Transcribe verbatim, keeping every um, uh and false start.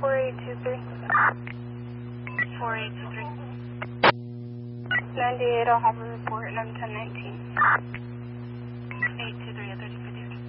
four eight two three. four eight two three. ninety-eight, I'll have a report, and I'm ten nineteen. eight two three at thirty fifty.